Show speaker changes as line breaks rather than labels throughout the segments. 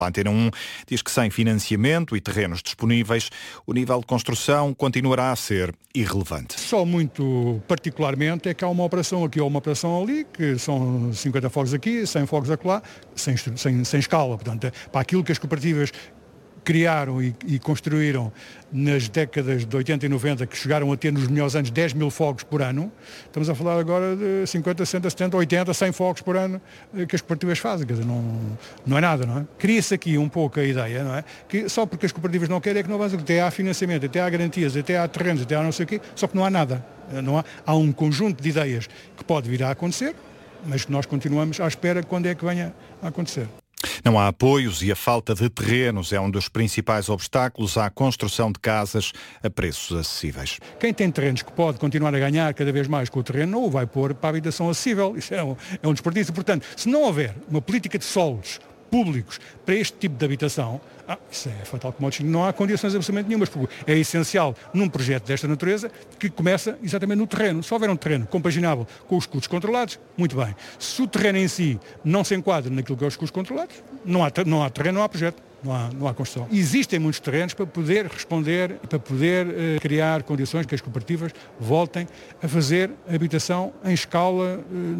A Antena 1 diz que sem financiamento e terrenos disponíveis, o nível de construção continuará a ser irrelevante.
Só muito particularmente é que há uma operação aqui ou uma operação ali, que são 50 fogos aqui, 100 fogos acolá, sem escala. Portanto, para aquilo que as cooperativas criaram e construíram nas décadas de 80 e 90, que chegaram a ter nos melhores anos 10 mil fogos por ano, estamos a falar agora de 50, 60, 70, 80, 100 fogos por ano que as cooperativas fazem. Quer dizer, não é nada, não é? Cria-se aqui um pouco a ideia, não é? Que só porque as cooperativas não querem é que não avançam, até há financiamento, até há garantias, até há terrenos, até há não sei o quê, só que não há nada. Há um conjunto de ideias que pode vir a acontecer, mas que nós continuamos à espera quando é que venha a acontecer.
Não há apoios e a falta de terrenos é um dos principais obstáculos à construção de casas a preços acessíveis.
Quem tem terrenos que pode continuar a ganhar cada vez mais com o terreno, não o vai pôr para a habitação acessível. Isso é um desperdício. Portanto, se não houver uma política de solos públicos para este tipo de habitação, isso é fatal como não há condições absolutamente nenhumas, porque é essencial num projeto desta natureza que começa exatamente no terreno. Se houver um terreno compaginável com os custos controlados, muito bem. Se o terreno em si não se enquadra naquilo que é os custos controlados, não há terreno, não há projeto. Não há construção. Existem muitos terrenos para poder responder, para poder criar condições que as cooperativas voltem a fazer habitação em escala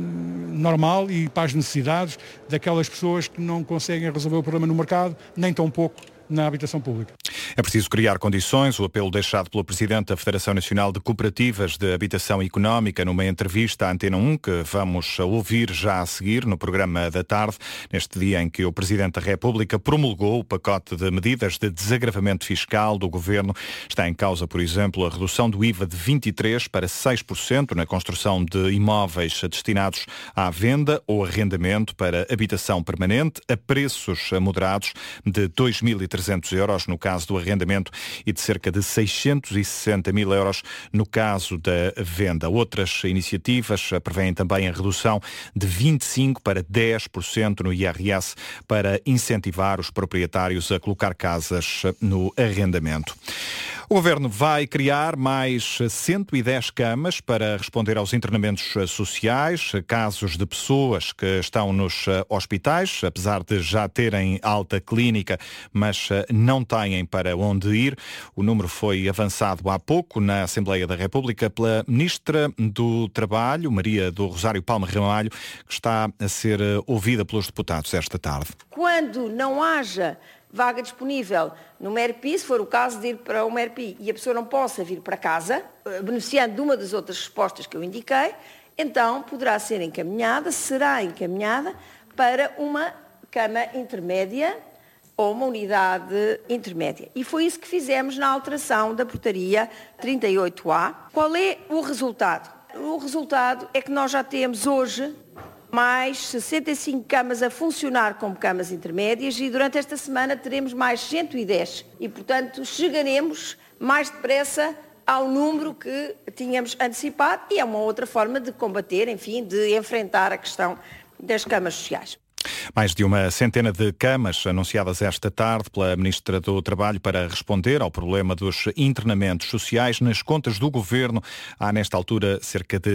normal e para as necessidades daquelas pessoas que não conseguem resolver o problema no mercado, nem tão pouco na habitação pública.
É preciso criar condições, o apelo deixado pelo Presidente da Federação Nacional de Cooperativas de Habitação Económica numa entrevista à Antena 1, que vamos ouvir já a seguir no programa da tarde, neste dia em que o Presidente da República promulgou o pacote de medidas de desagravamento fiscal do Governo. Está em causa, por exemplo, a redução do IVA de 23% para 6% na construção de imóveis destinados à venda ou arrendamento para habitação permanente, a preços moderados de 2.300 euros no caso do arrendamento e de cerca de 660 mil euros no caso da venda. Outras iniciativas prevêem também a redução de 25% para 10% no IRS para incentivar os proprietários a colocar casas no arrendamento. O Governo vai criar mais 110 camas para responder aos internamentos sociais, casos de pessoas que estão nos hospitais, apesar de já terem alta clínica, mas não têm para onde ir. O número foi avançado há pouco na Assembleia da República pela Ministra do Trabalho, Maria do Rosário Palma Ramalho, que está a ser ouvida pelos deputados esta tarde.
Quando não haja vaga disponível no MERPI, se for o caso de ir para o MERPI e a pessoa não possa vir para casa, beneficiando de uma das outras respostas que eu indiquei, então será encaminhada para uma cama intermédia ou uma unidade intermédia. E foi isso que fizemos na alteração da portaria 38A. Qual é o resultado? O resultado é que nós já temos hoje mais 65 camas a funcionar como camas intermédias e durante esta semana teremos mais 110 e, portanto, chegaremos mais depressa ao número que tínhamos antecipado e é uma outra forma de combater, enfim, de enfrentar a questão das camas sociais.
Mais de uma centena de camas anunciadas esta tarde pela Ministra do Trabalho para responder ao problema dos internamentos sociais. Nas contas do Governo há nesta altura cerca de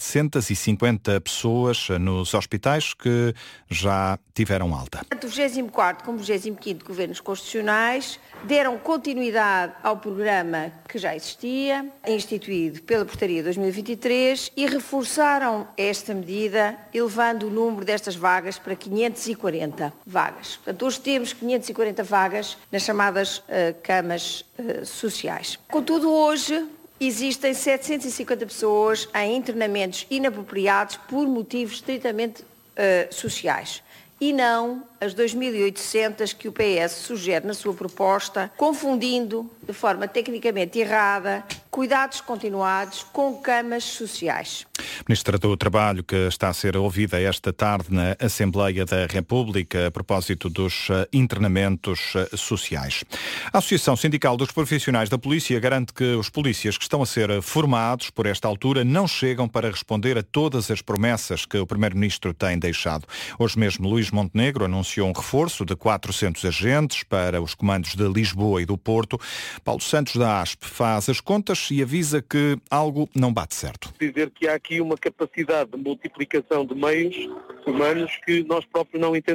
750 pessoas nos hospitais que já tiveram alta.
Tanto o 24º como o 25º Governos Constitucionais deram continuidade ao programa que já existia, instituído pela Portaria 2023, e reforçaram esta medida, elevando o número destas vagas para 540 vagas. Portanto, hoje temos 540 vagas nas chamadas camas sociais. Contudo, hoje existem 750 pessoas em internamentos inapropriados por motivos estritamente sociais e não as 2.800 que o PS sugere na sua proposta, confundindo de forma tecnicamente errada cuidados continuados com camas sociais.
Ministra do Trabalho, que está a ser ouvida esta tarde na Assembleia da República a propósito dos internamentos sociais. A Associação Sindical dos Profissionais da Polícia garante que os polícias que estão a ser formados por esta altura não chegam para responder a todas as promessas que o Primeiro-Ministro tem deixado. Hoje mesmo Luís Montenegro anunciou um reforço de 400 agentes para os comandos de Lisboa e do Porto. Paulo Santos da ASP faz as contas e avisa que algo não bate certo.
Dizer que há aqui uma capacidade de multiplicação de meios humanos que nós próprios não entendemos.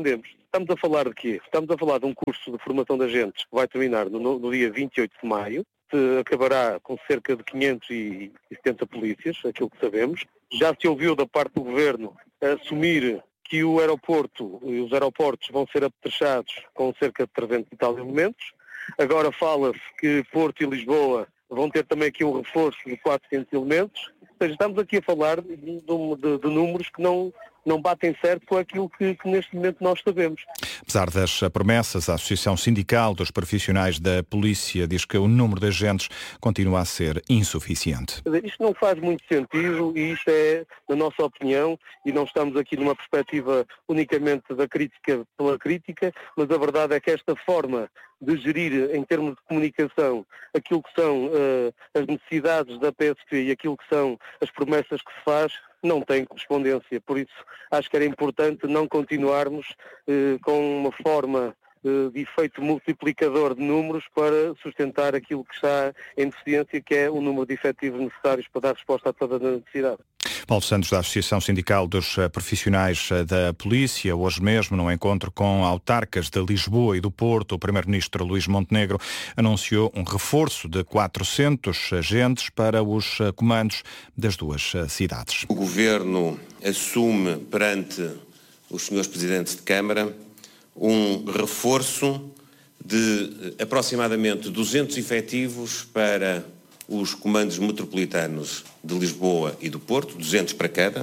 Estamos a falar de quê? Estamos a falar de um curso de formação de agentes que vai terminar no dia 28 de maio, que acabará com cerca de 570 polícias, aquilo que sabemos. Já se ouviu da parte do Governo assumir que o aeroporto e os aeroportos vão ser apetrechados com cerca de 300 e tal elementos. Agora fala-se que Porto e Lisboa vão ter também aqui um reforço de 400 elementos. Ou seja, estamos aqui a falar de números que não batem certo com aquilo que neste momento nós sabemos.
Apesar das promessas, a Associação Sindical dos Profissionais da Polícia diz que o número de agentes continua a ser insuficiente.
Isto não faz muito sentido e isto é, na nossa opinião, e não estamos aqui numa perspectiva unicamente da crítica pela crítica, mas a verdade é que esta forma de gerir em termos de comunicação aquilo que são as necessidades da PSP e aquilo que são as promessas que se faz, não tem correspondência. Por isso, acho que era importante não continuarmos com uma forma de efeito multiplicador de números para sustentar aquilo que está em deficiência, que é o número de efetivos necessários para dar resposta a toda a necessidade.
Paulo Santos, da Associação Sindical dos Profissionais da Polícia, hoje mesmo, num encontro com autarcas de Lisboa e do Porto, o Primeiro-Ministro Luís Montenegro anunciou um reforço de 400 agentes para os comandos das duas cidades.
O Governo assume perante os senhores Presidentes de Câmara um reforço de aproximadamente 200 efetivos para os comandos metropolitanos de Lisboa e do Porto, 200 para cada,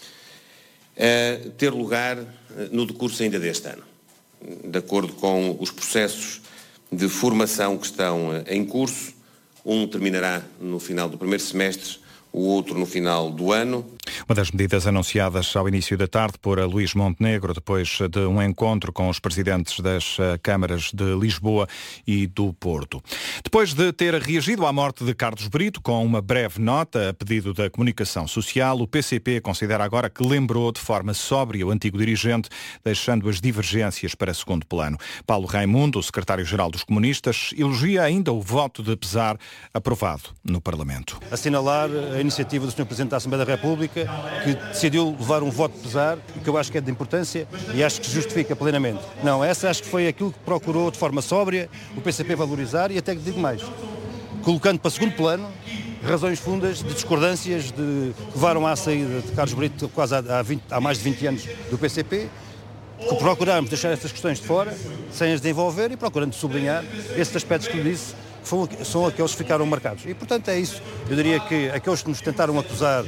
a ter lugar no decurso ainda deste ano. De acordo com os processos de formação que estão em curso, um terminará no final do primeiro semestre, o outro no final do ano.
Uma das medidas anunciadas ao início da tarde por Luís Montenegro, depois de um encontro com os presidentes das câmaras de Lisboa e do Porto. Depois de ter reagido à morte de Carlos Brito com uma breve nota a pedido da comunicação social, o PCP considera agora que lembrou de forma sóbria o antigo dirigente, deixando as divergências para segundo plano. Paulo Raimundo, o secretário-geral dos comunistas, elogia ainda o voto de pesar aprovado no Parlamento.
Assinalar a iniciativa do Sr. Presidente da Assembleia da República, que decidiu levar um voto de pesar, que eu acho que é de importância e acho que se justifica plenamente. Não, essa acho que foi aquilo que procurou de forma sóbria o PCP valorizar e até que digo mais, colocando para segundo plano razões fundas de discordâncias que levaram à saída de Carlos Brito quase há mais de 20 anos do PCP, que procuramos deixar essas questões de fora, sem as desenvolver e procurando sublinhar esses aspectos que lhe disse, são aqueles que ficaram marcados. E, portanto, é isso. Eu diria que aqueles que nos tentaram acusar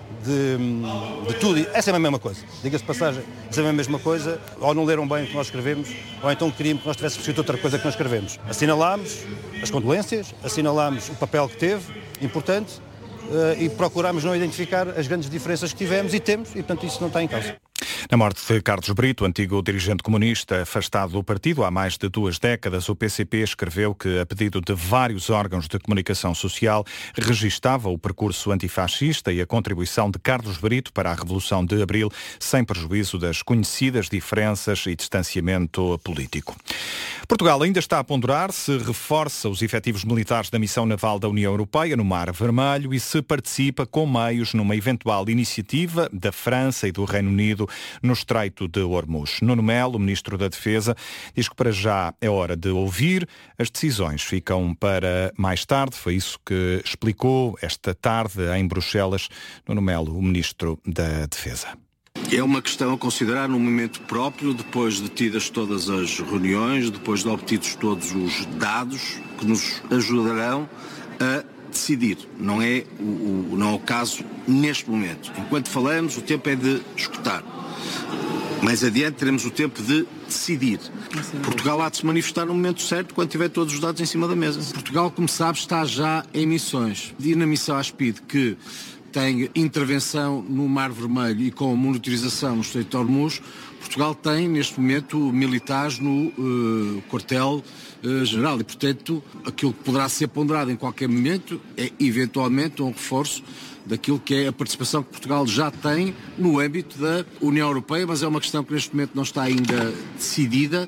de tudo, essa é a mesma coisa. Diga-se de passagem, essa é a mesma coisa. Ou não leram bem o que nós escrevemos, ou então queriam que nós tivéssemos escrito outra coisa que nós escrevemos. Assinalámos as condolências, assinalámos o papel que teve, importante, e procurámos não identificar as grandes diferenças que tivemos e temos, e, portanto, isso não está em causa.
Na morte de Carlos Brito, antigo dirigente comunista afastado do partido há mais de 2 décadas, o PCP escreveu que, a pedido de vários órgãos de comunicação social, registava o percurso antifascista e a contribuição de Carlos Brito para a Revolução de Abril, sem prejuízo das conhecidas diferenças e distanciamento político. Portugal ainda está a ponderar se reforça os efetivos militares da missão naval da União Europeia no Mar Vermelho e se participa com meios numa eventual iniciativa da França e do Reino Unido no Estreito de Hormuz. Nuno Melo, Ministro da Defesa, diz que para já é hora de ouvir, as decisões ficam para mais tarde. Foi isso que explicou esta tarde em Bruxelas Nuno Melo, o Ministro da Defesa.
É uma questão a considerar num momento próprio, depois de tidas todas as reuniões, depois de obtidos todos os dados que nos ajudarão a decidir. Não é o caso neste momento. Enquanto falamos, o tempo é de escutar. Mais adiante teremos o tempo de decidir. Portugal há de se manifestar no momento certo quando tiver todos os dados em cima da mesa. Portugal, como sabe, está já em missões. E na missão ASPID, que tem intervenção no Mar Vermelho e com monitorização no Estreito de Hormuz, Portugal tem neste momento militares no quartel-general e, portanto, aquilo que poderá ser ponderado em qualquer momento é eventualmente um reforço daquilo que é a participação que Portugal já tem no âmbito da União Europeia, mas é uma questão que neste momento não está ainda decidida.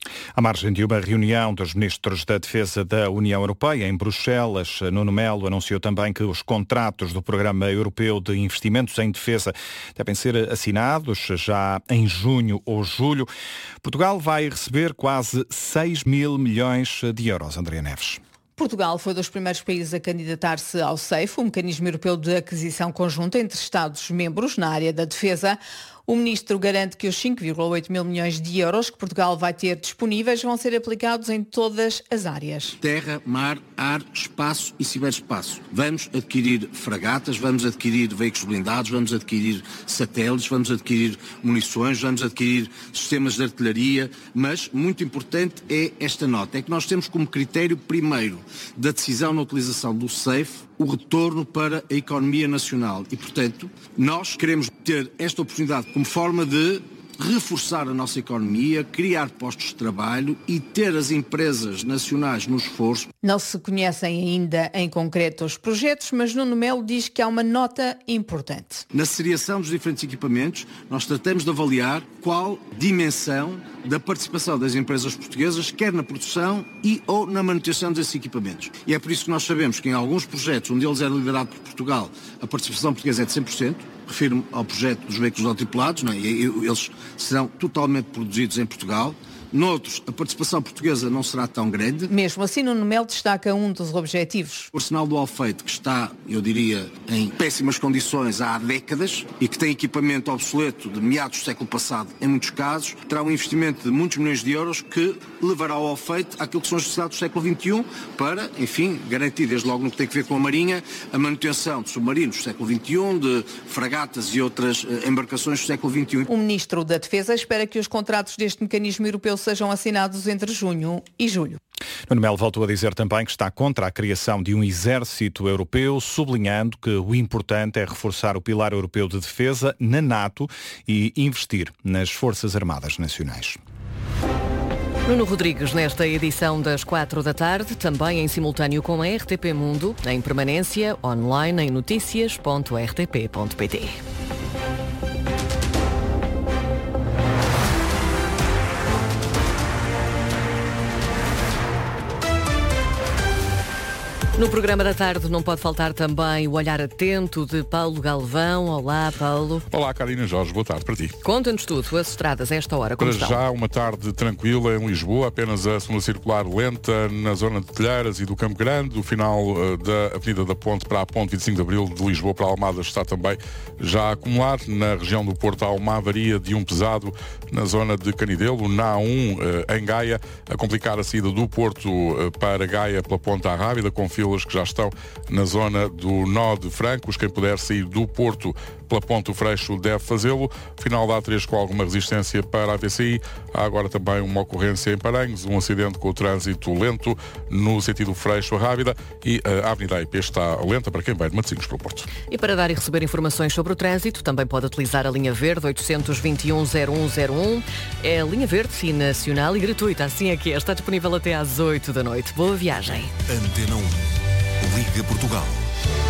À margem de uma reunião dos ministros da Defesa da União Europeia em Bruxelas, Nuno Melo anunciou também que os contratos do Programa Europeu de Investimentos em Defesa devem ser assinados já em junho ou julho. Portugal vai receber quase 6 mil milhões de euros. Andrea Neves.
Portugal foi dos primeiros países a candidatar-se ao CEIF, o mecanismo europeu de aquisição conjunta entre Estados-membros na área da defesa. O ministro garante que os 5,8 mil milhões de euros que Portugal vai ter disponíveis vão ser aplicados em todas as áreas.
Terra, mar, ar, espaço e ciberespaço. Vamos adquirir fragatas, vamos adquirir veículos blindados, vamos adquirir satélites, vamos adquirir munições, vamos adquirir sistemas de artilharia, mas muito importante é esta nota, é que nós temos como critério primeiro da decisão na utilização do CEIF o retorno para a economia nacional e, portanto, nós queremos ter esta oportunidade como forma de reforçar a nossa economia, criar postos de trabalho e ter as empresas nacionais no esforço.
Não se conhecem ainda em concreto os projetos, mas Nuno Melo diz que há uma nota importante.
Na seriação dos diferentes equipamentos, nós tratamos de avaliar qual dimensão da participação das empresas portuguesas, quer na produção e ou na manutenção desses equipamentos. E é por isso que nós sabemos que em alguns projetos, onde eles eram liderados por Portugal, a participação portuguesa é de 100%, refiro-me ao projeto dos veículos autotripulados, não é? Eles serão totalmente produzidos em Portugal. Noutros, a participação portuguesa não será tão grande.
Mesmo assim, Nuno Melo destaca um dos objetivos.
O arsenal do Alfeite, que está, eu diria, em péssimas condições há décadas e que tem equipamento obsoleto de meados do século passado, em muitos casos, terá um investimento de muitos milhões de euros que levará o Alfeite àquilo que são as necessidades do século XXI para, enfim, garantir, desde logo no que tem a ver com a Marinha, a manutenção de submarinos do século XXI, de fragatas e outras embarcações do século XXI.
O Ministro da Defesa espera que os contratos deste mecanismo europeu sejam assinados entre junho e julho.
Nuno Melo voltou a dizer também que está contra a criação de um exército europeu, sublinhando que o importante é reforçar o pilar europeu de defesa na NATO e investir nas Forças Armadas Nacionais.
Nuno Rodrigues, nesta edição das 4 da tarde, também em simultâneo com a RTP Mundo, em permanência, online em noticias.rtp.pt. No programa da tarde não pode faltar também o olhar atento de Paulo Galvão. Olá, Paulo.
Olá, Carina Jorge. Boa tarde para ti.
Conta-nos tudo. As estradas a esta hora, como
para
estão?
Já uma tarde tranquila em Lisboa, apenas a segunda circular lenta na zona de Telheiras e do Campo Grande. O final da Avenida da Ponte para a Ponte 25 de Abril, de Lisboa para Almada, está também já a acumular. Na região do Porto há uma avaria de um pesado na zona de Canidelo, na A1 em Gaia, a complicar a saída do Porto para Gaia pela Ponta Rábida, com filas que já estão na zona do nó de Francos. Quem puder sair do Porto pela Ponte do Freixo deve fazê-lo. Final da A3 com alguma resistência para a VCI. Há agora também uma ocorrência em Paranhos, um acidente com o trânsito lento no sentido Freixo a Rábida, e a Avenida AIP está lenta para quem vai de Matosinhos para o Porto.
E para dar e receber informações sobre o trânsito, também pode utilizar a linha verde 821-0101. É a linha verde e nacional e gratuita, assim é que é. Está disponível até às 8 da noite. Boa viagem.
Antena 1. Liga Portugal.